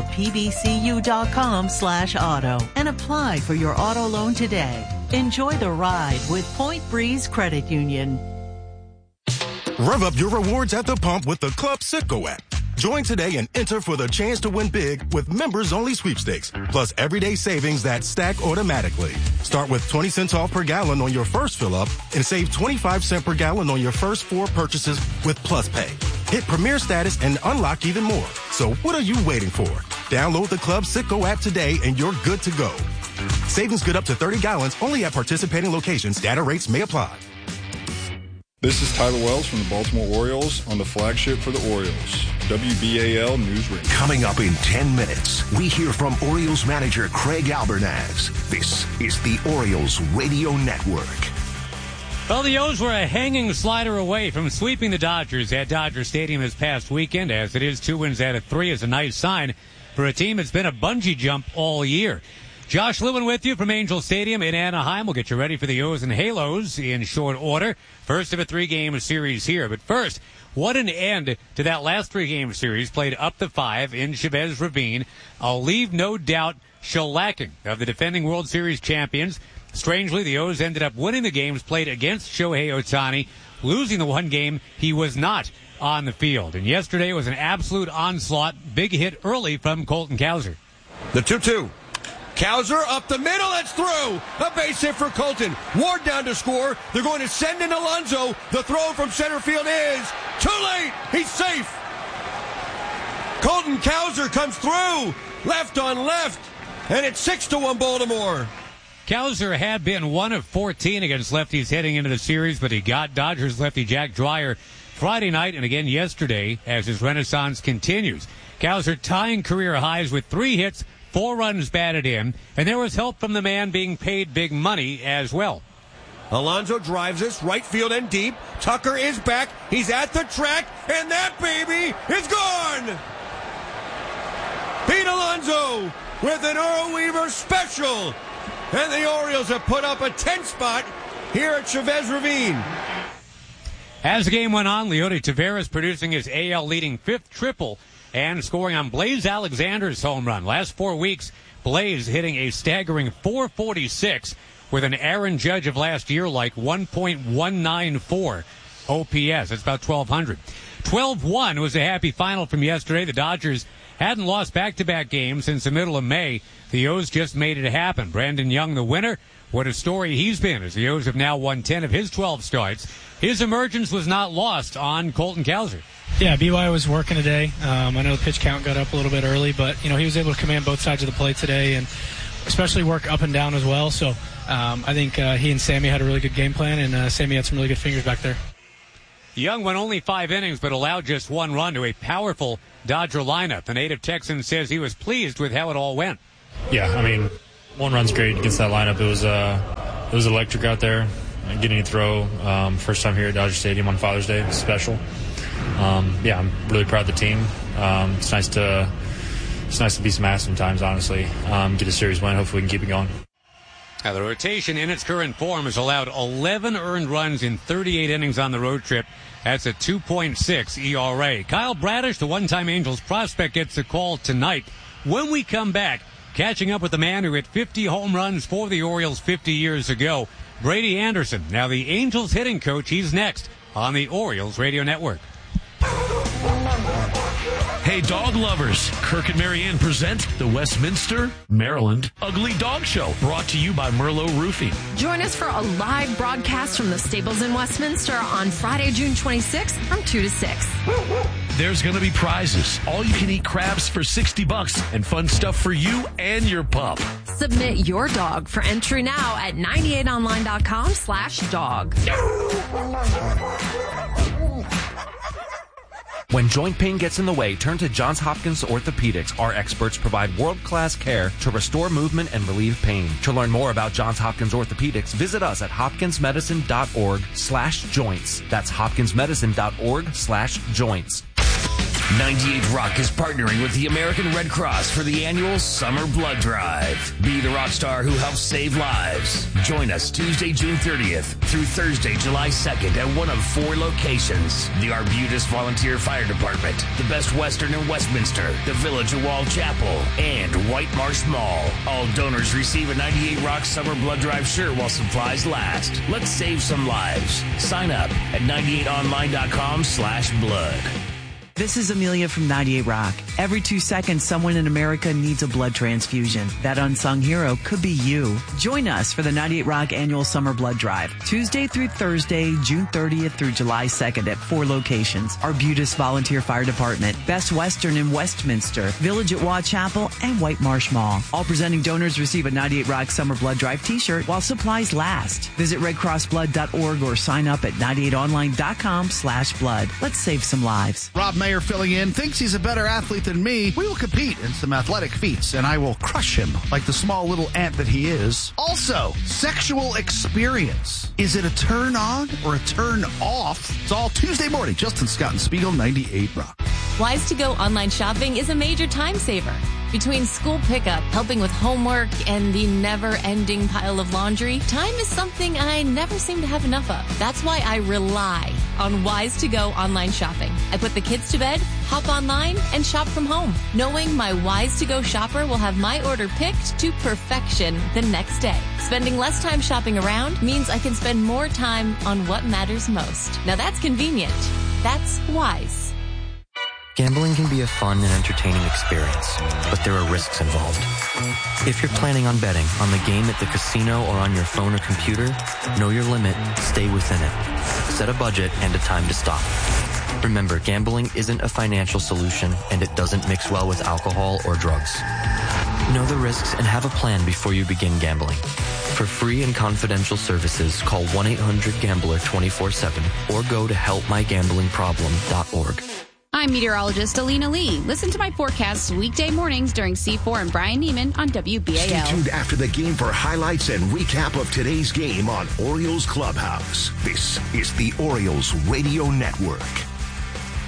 pbcu.com slash auto and apply for your auto loan today. Enjoy the ride with Point Breeze Credit Union. Rev up your rewards at the pump with the Club Citgo app. Join today and enter for the chance to win big with members-only sweepstakes, plus everyday savings that stack automatically. Start with twenty cents off per gallon on your first fill-up and save twenty-five cents per gallon on your first four purchases with Plus Pay. Hit Premier status and unlock even more. So what are you waiting for? Download the Club Citgo app today and you're good to go. Savings good up to thirty gallons only at participating locations. Data rates may apply. This is Tyler Wells from the Baltimore Orioles on the flagship for the Orioles, W B A L News Radio. Coming up in ten minutes, we hear from Orioles manager Craig Albernaz. This is the Orioles Radio Network. Well, the O's were a hanging slider away from sweeping the Dodgers at Dodger Stadium this past weekend. As it is, two wins out of three is a nice sign for a team that's been a bungee jump all year. Josh Lewin with you from Angel Stadium in Anaheim. We'll get you ready for the O's and Halos in short order. First of a three-game series here. But first, what an end to that last three-game series played up to five in Chavez Ravine. I'll leave no doubt shellacking of the defending World Series champions. Strangely, the O's ended up winning the games played against Shohei Ohtani, losing the one game he was not on the field. And yesterday was an absolute onslaught. Big hit early from Colton Cowser. The two two. Cowser up the middle, it's through. A base hit for Colton. Ward down to score. They're going to send in Alonso. The throw from center field is too late. He's safe. Colton Cowser comes through. Left on left. And it's six to one Baltimore. Cowser had been one of fourteen against lefties heading into the series, but he got Dodgers lefty Jack Dwyer Friday night and again yesterday as his renaissance continues. Cowser tying career highs with three hits, four runs batted in, and there was help from the man being paid big money as well. Alonso drives this right field and deep. Tucker is back. He's at the track, and that baby is gone. Pete Alonso with an Earl Weaver special. And the Orioles have put up a ten spot here at Chavez Ravine. As the game went on, Leody Taveras producing his A L leading fifth triple and scoring on Blaze Alexander's home run. Last four weeks, Blaze hitting a staggering four forty-six with an Aaron Judge of last year like one point one nine four O P S. That's about twelve hundred. twelve one was a happy final from yesterday. The Dodgers hadn't lost back-to-back games since the middle of May. The O's just made it happen. Brandon Young, the winner. What a story he's been, as the O's have now won ten of his twelve starts. His emergence was not lost on Colton Cowser. Yeah, B Y was working today. Um, I know the pitch count got up a little bit early, but you know he was able to command both sides of the plate today, and especially work up and down as well. So um, I think uh, he and Sammy had a really good game plan, and uh, Sammy had some really good fingers back there. Young went only five innings, but allowed just one run to a powerful Dodger lineup. The native Texan says he was pleased with how it all went. Yeah, I mean, one run's great against that lineup. It was uh, it was electric out there. Getting a throw, um, first time here at Dodger Stadium on Father's Day, was special. Um, yeah, I'm really proud of the team. Um, it's nice to it's nice to be some ass sometimes, honestly. Um, get a series win. Hopefully we can keep it going. Now, the rotation in its current form has allowed eleven earned runs in thirty-eight innings on the road trip. That's a two point six E R A. Kyle Bradish, the one-time Angels prospect, gets a call tonight. When we come back, catching up with the man who hit fifty home runs for the Orioles fifty years ago, Brady Anderson. Now the Angels hitting coach. He's next on the Orioles Radio Network. Hey, dog lovers, Kirk and Marianne present the Westminster, Maryland Ugly Dog Show, brought to you by Merlot Roofing. Join us for a live broadcast from the stables in Westminster on Friday, June twenty-sixth from two to six. There's going to be prizes, all-you-can-eat crabs for sixty bucks, and fun stuff for you and your pup. Submit your dog for entry now at ninety-eight online dot com slash dog. When joint pain gets in the way, turn to Johns Hopkins Orthopedics. Our experts provide world-class care to restore movement and relieve pain. To learn more about Johns Hopkins Orthopedics, visit us at hopkinsmedicine.org slash joints. That's hopkinsmedicine.org slash joints. ninety-eight Rock is partnering with the American Red Cross for the annual Summer Blood Drive. Be the rock star who helps save lives. Join us Tuesday, June thirtieth through Thursday, July second at one of four locations. The Arbutus Volunteer Fire Department, the Best Western in Westminster, the Village of Wall Chapel, and White Marsh Mall. All donors receive a ninety-eight Rock Summer Blood Drive shirt while supplies last. Let's save some lives. Sign up at ninety-eight online dot com slash blood. This is Amelia from ninety-eight Rock. Every two seconds, someone in America needs a blood transfusion. That unsung hero could be you. Join us for the ninety-eight Rock Annual Summer Blood Drive, Tuesday through Thursday, June thirtieth through July second at four locations. Arbutus Volunteer Fire Department, Best Western in Westminster, Village at Waugh Chapel, and White Marsh Mall. All presenting donors receive a ninety-eight Rock Summer Blood Drive t-shirt while supplies last. Visit red cross blood dot org or sign up at ninety-eight online dot com slash blood. Let's save some lives. Rob Mayer filling in, thinks he's a better athlete than me. We will compete in some athletic feats, and I will crush him like the small little ant that he is. Also, sexual experience. Is it a turn on or a turn off? It's all Tuesday morning. Justin Scott and Spiegel, ninety-eight Rock. Wise to Go online shopping is a major time saver. Between school pickup, helping with homework, and the never-ending pile of laundry, time is something I never seem to have enough of. That's why I rely on Wise to Go online shopping. I put the kids to bed, hop online, and shop from home, knowing my Wise to Go shopper will have my order picked to perfection the next day. Spending less time shopping around means I can spend more time on what matters most. Now that's convenient. That's Wise. Gambling can be a fun and entertaining experience, but there are risks involved. If you're planning on betting on the game at the casino or on your phone or computer, know your limit, stay within it. Set a budget and a time to stop. Remember, gambling isn't a financial solution, and it doesn't mix well with alcohol or drugs. Know the risks and have a plan before you begin gambling. For free and confidential services, call one eight hundred gambler twenty-four seven or go to help my gambling problem dot org. I'm meteorologist Alina Lee. Listen to my forecasts weekday mornings during C four and Brian Neiman on W B A L. Stay tuned after the game for highlights and recap of today's game on Orioles Clubhouse. This is the Orioles Radio Network.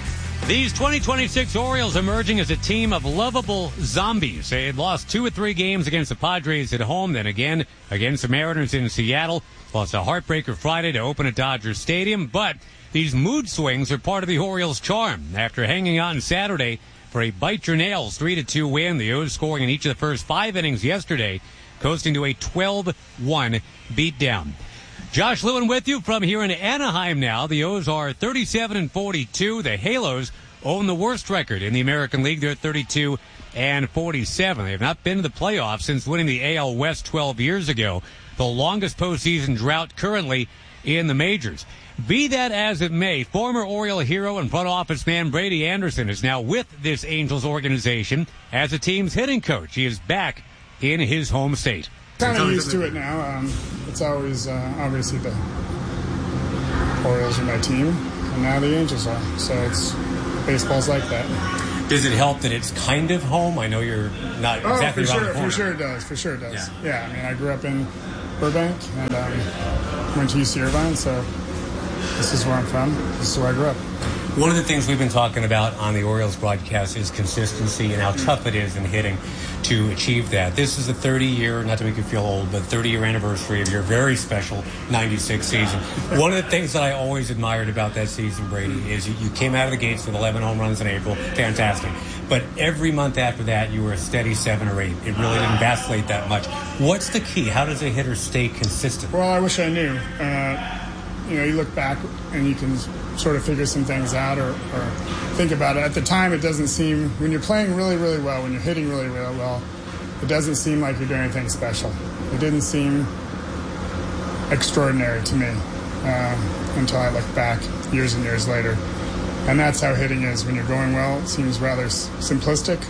These twenty twenty-six Orioles emerging as a team of lovable zombies. They had lost two or three games against the Padres at home, then again against the Mariners in Seattle. Lost a heartbreaker Friday to open at Dodger Stadium, but these mood swings are part of the Orioles' charm. After hanging on Saturday for a bite-your-nails three to two win, the O's scoring in each of the first five innings yesterday, coasting to a twelve one beatdown. Josh Lewin with you from here in Anaheim now. The O's are thirty-seven and forty-two. The Halos own the worst record in the American League. They're thirty-two and forty-seven. They have not been to the playoffs since winning the A L West twelve years ago, the longest postseason drought currently in the majors. Be that as it may, former Oriole hero and front office man Brady Anderson is now with this Angels organization as the team's hitting coach. He is back in his home state. Kind of used to it now. Um, it's always, uh, obviously, the Orioles are my team, and now the Angels are. So it's baseball's like that. Does it help that it's kind of home? I know you're not exactly oh, for around sure, the corner. For sure it does. For sure it does. Yeah. yeah, I mean, I grew up in Burbank and um, went to U C Irvine, so this is where I'm from. This is where I grew up. One of the things we've been talking about on the Orioles broadcast is consistency and how tough it is in hitting to achieve that. This is a thirty-year, not to make you feel old, but thirty-year anniversary of your very special ninety-six season. One of the things that I always admired about that season, Brady, is you, you came out of the gates with eleven home runs in April. Fantastic. But every month after that, you were a steady seven or eight. It really didn't vacillate that much. What's the key? How does a hitter stay consistent? Well, I wish I knew. Uh, you know, you look back and you can sort of figure some things out or, or think about it. At the time, it doesn't seem, when you're playing really, really well, when you're hitting really, really well, it doesn't seem like you're doing anything special. It didn't seem extraordinary to me uh, until I look back years and years later. And that's how hitting is. When you're going well, it seems rather s- simplistic.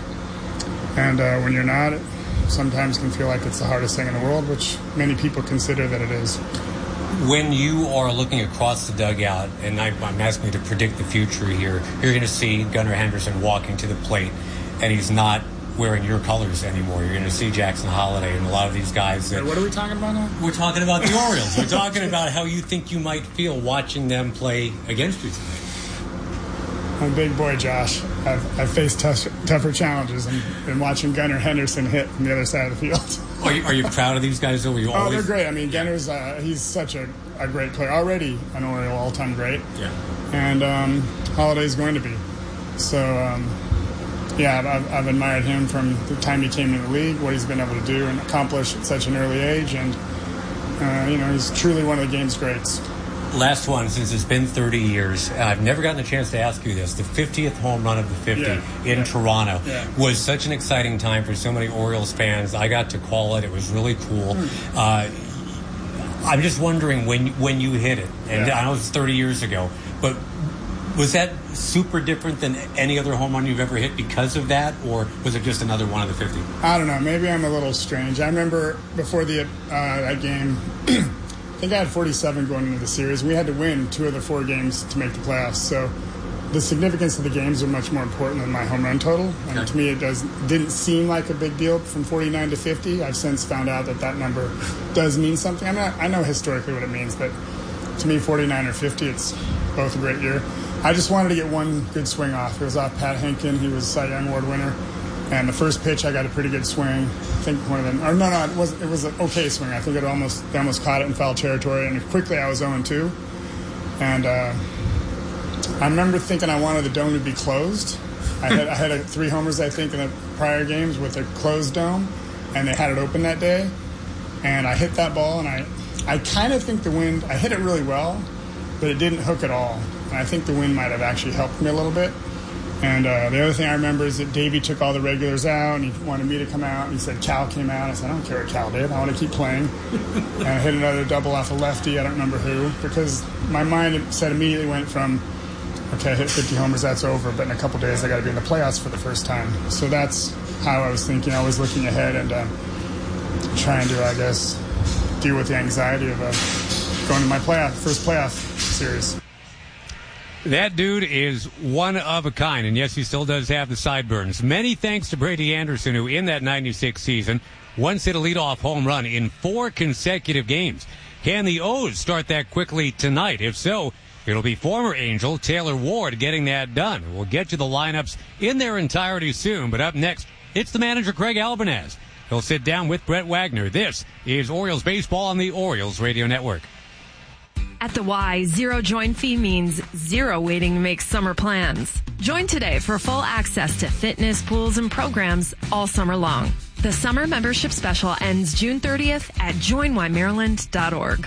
And uh, when you're not, it sometimes can feel like it's the hardest thing in the world, which many people consider that it is. When you are looking across the dugout, and I, I'm asking you to predict the future here, you're going to see Gunnar Henderson walking to the plate, and he's not wearing your colors anymore. You're going to see Jackson Holliday and a lot of these guys. That, what are we talking about now? We're talking about the Orioles. We're talking about how you think you might feel watching them play against you tonight. I'm a big boy, Josh. I've, I've faced tough, tougher challenges and been watching Gunnar Henderson hit from the other side of the field. Are you, are you proud of these guys, though? Are you oh, always... they're great. I mean, Gunnar's, uh, he's such a, a great player. Already an Oriole all-time great. Yeah. And um, Holliday's going to be. So, um, yeah, I've, I've admired him from the time he came into the league, what he's been able to do and accomplish at such an early age. And, uh, you know, he's truly one of the game's greats. Last one, since it's been thirty years, I've never gotten a chance to ask you this. The fiftieth home run of the fifty yeah, in yeah, Toronto yeah. was such an exciting time for so many Orioles fans. I got to call it. It was really cool. Mm. Uh, I'm just wondering when when you hit it, and yeah. I know it's thirty years ago, but was that super different than any other home run you've ever hit because of that, or was it just another one of the fifty? I don't know. Maybe I'm a little strange. I remember before the uh, that game, I think I had forty-seven going into the series. We had to win two of the four games to make the playoffs. So the significance of the games are much more important than my home run total. And okay. to me, it does didn't seem like a big deal from forty-nine to fifty. I've since found out that that number does mean something. I'm not, I know historically what it means, but to me, forty-nine or fifty, it's both a great year. I just wanted to get one good swing off. It was off Pat Henkin. He was Cy Young Award winner. And the first pitch, I got a pretty good swing. I think one of them, or no, no, it was it was an okay swing. I think it almost they almost caught it in foul territory, and quickly I was oh and two. And uh, I remember thinking I wanted the dome to be closed. I had I had a, three homers, I think, in the prior games with a closed dome, and they had it open that day. And I hit that ball, and I I kind of think the wind. I hit it really well, but it didn't hook at all. And I think the wind might have actually helped me a little bit. And uh, the other thing I remember is that Davey took all the regulars out, and he wanted me to come out, and he said Cal came out. I said, I don't care what Cal did. I want to keep playing. And I hit another double off a lefty. I don't remember who, because my mind said immediately went from, okay, I hit fifty homers, that's over, but in a couple days I got to be in the playoffs for the first time. So that's how I was thinking. I was looking ahead and uh, trying to, I guess, deal with the anxiety of uh, going to my playoff first playoff series. That dude is one of a kind, and yes, he still does have the sideburns. Many thanks to Brady Anderson, who in that ninety-six season once hit a leadoff home run in four consecutive games. Can the O's start that quickly tonight? If so, It'll be former Angel Taylor Ward getting that done. We'll get you the lineups in their entirety soon, but up next, it's the manager, Craig Albernaz. He'll sit down with Brett Wagner. This is Orioles Baseball on the Orioles Radio Network. At the Y, zero join fee means zero waiting to make summer plans. Join today for full access to fitness, pools, and programs all summer long. The summer membership special ends June thirtieth at join y maryland dot org.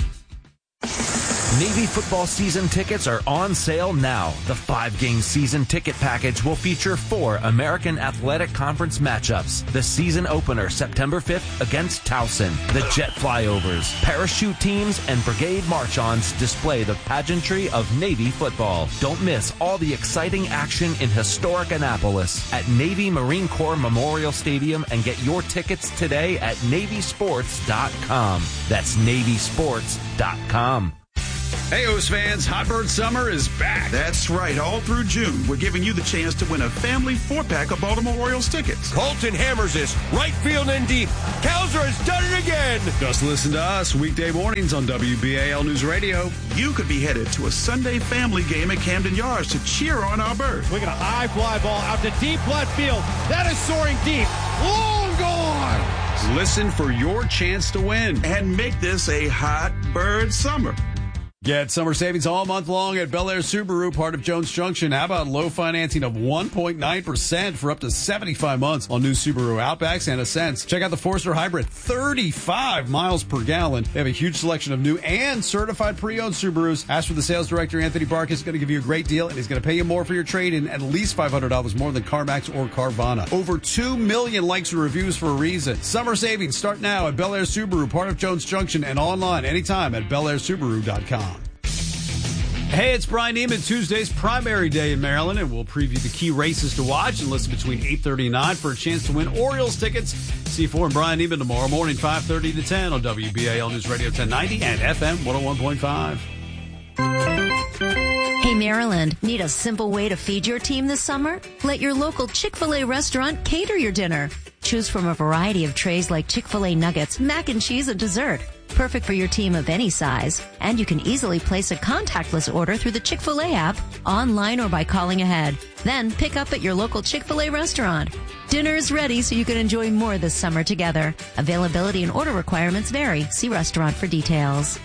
Navy football season tickets are on sale now. The five-game season ticket package will feature four American Athletic Conference matchups. The season opener, September fifth, against Towson. The jet flyovers, parachute teams, and brigade march-ons display the pageantry of Navy football. Don't miss all the exciting action in historic Annapolis at Navy Marine Corps Memorial Stadium and get your tickets today at navy sports dot com. That's navy sports dot com. Hey, O's fans, Hot Bird Summer is back. That's right. All through June, we're giving you the chance to win a family four-pack of Baltimore Orioles tickets. Colton hammers this right field and deep. Kowser has done it again. Just listen to us weekday mornings on W B A L News Radio. You could be headed to a Sunday family game at Camden Yards to cheer on our bird. We're going to high fly ball out to deep left field. That is soaring deep. Long gone. Listen for your chance to win. And make this a Hot Bird Summer. Get summer savings all month long at Bel Air Subaru, part of Jones Junction. How about low financing of one point nine percent for up to seventy-five months on new Subaru Outbacks and Ascents? Check out the Forester Hybrid, thirty-five miles per gallon. They have a huge selection of new and certified pre-owned Subarus. Ask for the sales director, Anthony Barkus. He's going to give you a great deal, and he's going to pay you more for your trade-in, at least five hundred dollars more than CarMax or Carvana. Over two million likes and reviews for a reason. Summer savings start now at Bel Air Subaru, part of Jones Junction, and online anytime at bel air subaru dot com. Hey, it's Brian Neiman, Tuesday's primary day in Maryland, and we'll preview the key races to watch and listen between eight thirty and nine for a chance to win Orioles tickets. C four and Brian Neiman tomorrow morning, five thirty to ten on W B A L News Radio ten ninety and F M one oh one point five. Hey, Maryland, need a simple way to feed your team this summer? Let your local Chick-fil-A restaurant cater your dinner. Choose from a variety of trays like Chick-fil-A nuggets, mac and cheese, and dessert. Perfect for your team of any size. And you can easily place a contactless order through the Chick-fil-A app, online or by calling ahead. Then pick up at your local Chick-fil-A restaurant. Dinner is ready so you can enjoy more this summer together. Availability and order requirements vary. See restaurant for details.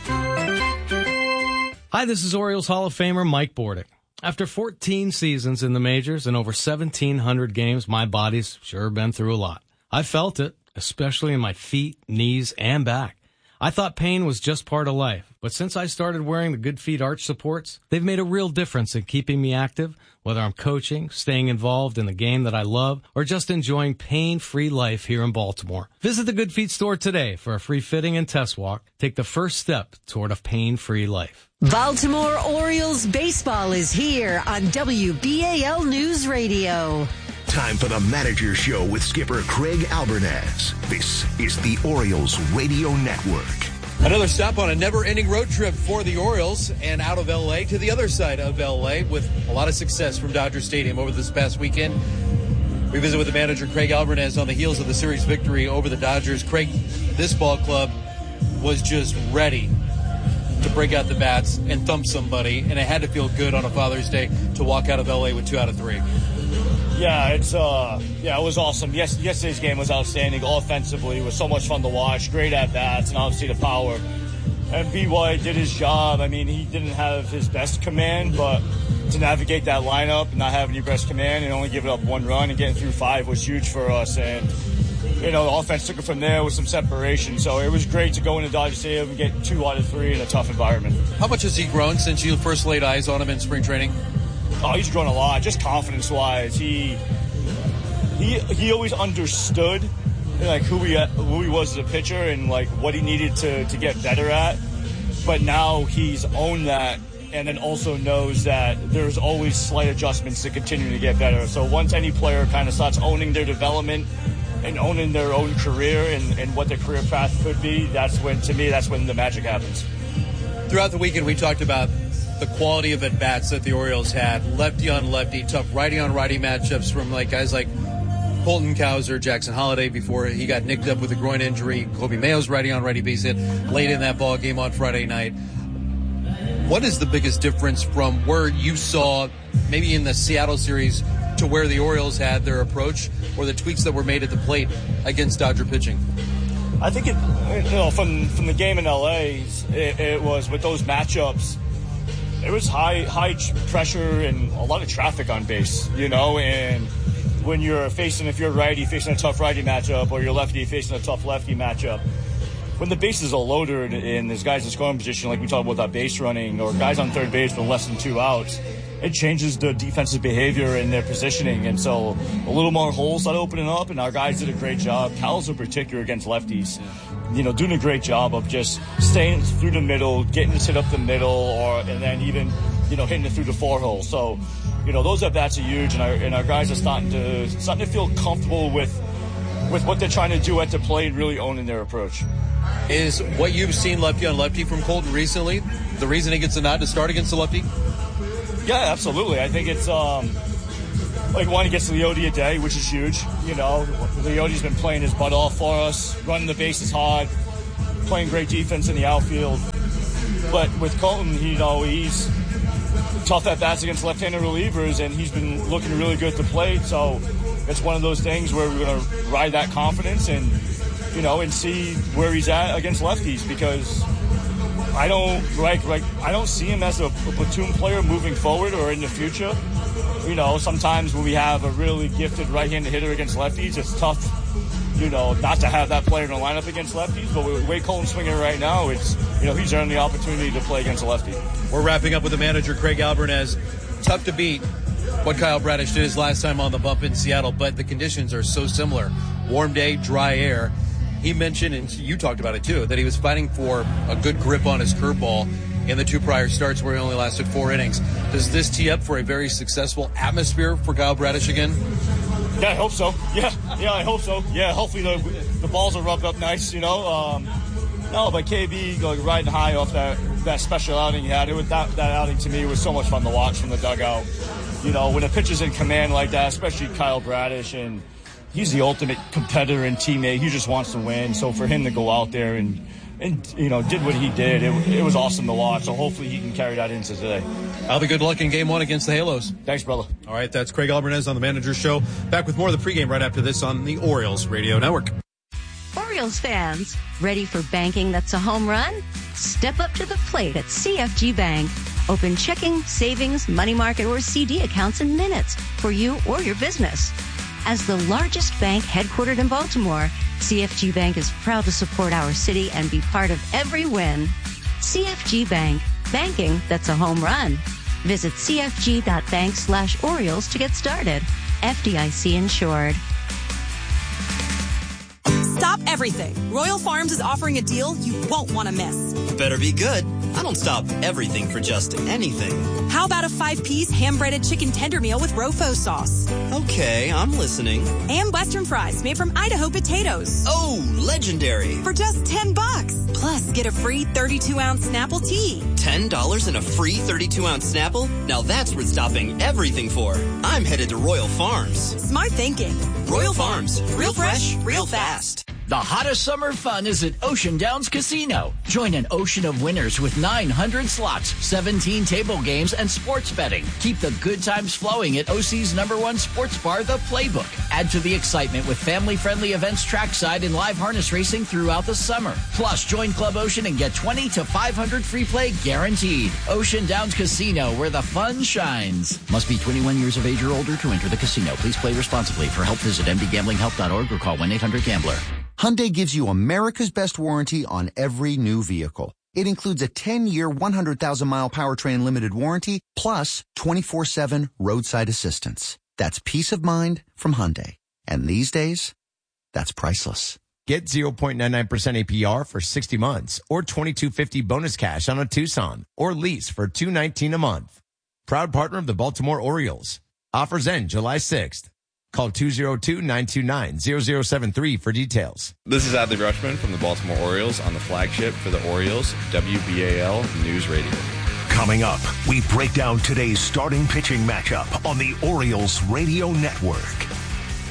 Hi, this is Orioles Hall of Famer Mike Bordick. After fourteen seasons in the majors and over seventeen hundred games, my body's sure been through a lot. I felt it, especially in my feet, knees, and back. I thought pain was just part of life, but since I started wearing the Good Feet arch supports, they've made a real difference in keeping me active, whether I'm coaching, staying involved in the game that I love, or just enjoying pain-free life here in Baltimore. Visit the Good Feet store today for a free fitting and test walk. Take the first step toward a pain-free life. Baltimore Orioles baseball is here on W B A L News Radio. Time for the Manager Show with skipper Craig Albernaz. This is the Orioles Radio Network. Another stop on a never-ending road trip for the Orioles and out of L A to the other side of L A with a lot of success from Dodger Stadium over this past weekend. We visit with the manager, Craig Albernaz, on the heels of the series victory over the Dodgers. Craig, this ball club was just ready to break out the bats and thump somebody, and it had to feel good on a Father's Day to walk out of L A with two out of three. Yeah, it's uh, yeah, it was awesome. Yes, yesterday's game was outstanding. Offensively, it was so much fun to watch. Great at bats, and obviously the power. And B Y did his job. I mean, he didn't have his best command, but to navigate that lineup and not having your best command and only giving up one run and getting through five was huge for us. And you know, the offense took it from there with some separation. So it was great to go into Dodger Stadium and get two out of three in a tough environment. How much has he grown since you first laid eyes on him in spring training? Oh, he's grown a lot, just confidence-wise. He he he always understood like who he who he was as a pitcher and like what he needed to, to get better at. But now he's owned that, and then also knows that there's always slight adjustments to continue to get better. So once any player kind of starts owning their development and owning their own career and, and what their career path could be, that's when, to me, that's when the magic happens. Throughout the weekend, we talked about the quality of at-bats that the Orioles had, lefty on lefty, tough righty on righty matchups from like guys like Colton Cowser, Jackson Holliday before he got nicked up with a groin injury, Kobe Mayo's righty on righty base hit late in that ball game on Friday night. What is the biggest difference from where you saw maybe in the Seattle series to where the Orioles had their approach or the tweaks that were made at the plate against Dodger pitching? I think it, you know, from from the game in L A, it, it was with those matchups. It was high high pressure and a lot of traffic on base, you know, and when you're facing, if you're righty facing a tough righty matchup or you're lefty facing a tough lefty matchup, when the bases are loaded and there's guys in scoring position, like we talked about that base running, or guys on third base with less than two outs, it changes the defensive behavior and their positioning. And so a little more holes started opening up, and our guys did a great job. Cal's in particular against lefties, you know, doing a great job of just staying through the middle, getting it hit up the middle, or and then even, you know, hitting it through the four hole. So, you know, those at bats are huge, and our and our guys are starting to starting to feel comfortable with with what they're trying to do at the plate and really owning their approach. Is what you've seen lefty on lefty from Colton recently the reason he gets a nod to start against the lefty? Yeah, absolutely. I think it's um, like one, he gets Leody a day, which is huge. You know, Leody's been playing his butt off for us, running the bases hard, playing great defense in the outfield. But with Colton, you know, he's tough at bats against left-handed relievers, and he's been looking really good at the plate. So it's one of those things where we're going to ride that confidence and, you know, and see where he's at against lefties, because I don't like like I don't see him as a, a platoon player moving forward or in the future. You know, sometimes when we have a really gifted right-handed hitter against lefties, it's tough, you know, not to have that player in the lineup against lefties. But with the way Colton's swinging right now, it's, you know, he's earned the opportunity to play against a lefty. We're wrapping up with the manager, Craig Albernez. Tough to beat what Kyle Bradish did his last time on the bump in Seattle, but the conditions are so similar. Warm day, dry air. He mentioned, and you talked about it too, that he was fighting for a good grip on his curveball in the two prior starts where he only lasted four innings. Does this tee up for a very successful atmosphere for Kyle Bradish again? Yeah, I hope so. Yeah, yeah, I hope so. Yeah, hopefully the the balls are rubbed up nice, you know. Um, no, but K B like, riding high off that, that special outing he had. It was, that, that outing to me was so much fun to watch from the dugout. You know, when a pitcher's in command like that, especially Kyle Bradish, and he's the ultimate competitor and teammate. He just wants to win. So for him to go out there and, and you know, did what he did, it, it was awesome to watch. So hopefully he can carry that into today. I'll be good luck in game one against the Halos. Thanks, brother. All right, that's Craig Albernez on the Manager's Show. Back with more of the pregame right after this on the Orioles Radio Network. Orioles fans, ready for banking that's a home run? Step up to the plate at C F G Bank. Open checking, savings, money market, or C D accounts in minutes for you or your business. As the largest bank headquartered in Baltimore, C F G Bank is proud to support our city and be part of every win. C F G Bank, banking that's a home run. Visit cfg.bank slash Orioles to get started. F D I C insured. Stop everything. Royal Farms is offering a deal you won't want to miss. Better be good. I don't stop everything for just anything. How about a five-piece ham-breaded chicken tender meal with Rofo sauce? Okay, I'm listening. And Western fries made from Idaho potatoes. Oh, legendary. For just ten bucks. Plus, get a free thirty-two ounce Snapple tea. ten dollars and a free thirty-two ounce Snapple? Now that's worth stopping everything for. I'm headed to Royal Farms. Smart thinking. Royal Farms. Real fresh, real fast. The hottest summer fun is at Ocean Downs Casino. Join an ocean of winners with nine hundred slots, seventeen table games, and sports betting. Keep the good times flowing at O C's number one sports bar, The Playbook. Add to the excitement with family-friendly events trackside and live harness racing throughout the summer. Plus, join Club Ocean and get twenty to five hundred free play guaranteed. Ocean Downs Casino, where the fun shines. Must be twenty-one years of age or older to enter the casino. Please play responsibly. For help, visit m d gambling help dot org or call one eight hundred gambler. Hyundai gives you America's best warranty on every new vehicle. It includes a ten-year, one hundred thousand mile powertrain limited warranty, plus twenty-four seven roadside assistance. That's peace of mind from Hyundai. And these days, that's priceless. Get zero point nine nine percent A P R for sixty months or twenty-two fifty bonus cash on a Tucson or lease for two nineteen a month. Proud partner of the Baltimore Orioles. Offers end July sixth. Call two oh two, nine two nine, zero zero seven three for details. This is Adley Rushman from the Baltimore Orioles on the flagship for the Orioles, W B A L News Radio. Coming up, we break down today's starting pitching matchup on the Orioles Radio Network.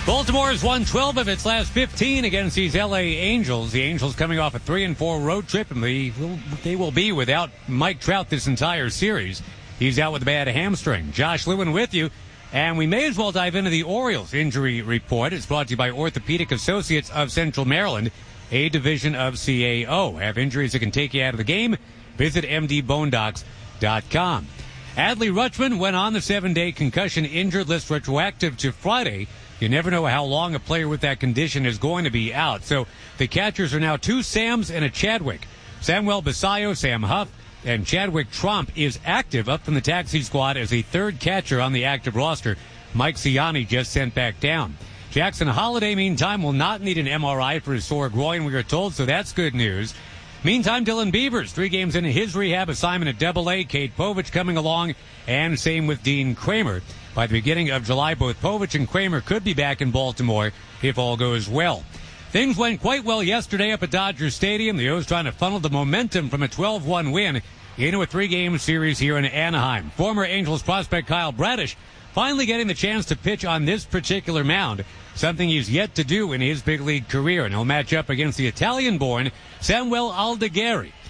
Baltimore has won twelve of its last fifteen against these L A Angels. The Angels coming off a three and four road trip, and they will, they will be without Mike Trout this entire series. He's out with a bad hamstring. Josh Lewin with you, and we may as well dive into the Orioles injury report. It's brought to you by Orthopedic Associates of Central Maryland, a division of C A O. Have injuries that can take you out of the game? Visit m d bone docs dot com. Adley Rutschman went on the seven-day concussion injured list retroactive to Friday. You never know how long a player with that condition is going to be out. So the catchers are now two Sams and a Chadwick. Samuel Basayo, Sam Huff, and Chadwick Tromp is active up from the taxi squad as a third catcher on the active roster. Mike Ciani just sent back down. Jackson Holiday, meantime, will not need an M R I for his sore groin, we are told, so that's good news. Meantime, Dylan Beavers, three games into his rehab assignment at Double A. Kate Povich coming along, and same with Dean Kramer. By the beginning of July, both Povich and Kramer could be back in Baltimore if all goes well. Things went quite well yesterday up at Dodger Stadium. The O's trying to funnel the momentum from a twelve one win into a three-game series here in Anaheim. Former Angels prospect Kyle Bradish finally getting the chance to pitch on this particular mound, something he's yet to do in his big league career, and he'll match up against the Italian-born Samuel Aldegheri.